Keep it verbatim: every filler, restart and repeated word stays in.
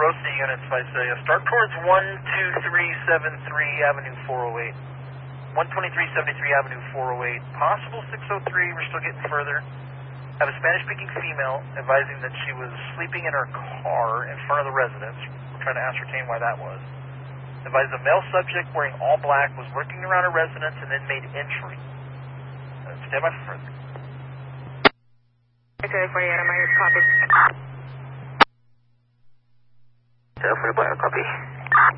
Rosa units, Visalia. Start towards one two three seven three Avenue four oh eight. one twenty-three seventy-three Avenue four oh eight. Possible six oh three, we're still getting further. Have a Spanish-speaking female advising that she was sleeping in her car in front of the residence. We're trying to ascertain why that was. Advised a male subject wearing all black was lurking around a residence and then made entry. Uh, stand by for further. Okay, forty-eight, I'm here, copy. zero forty, copy.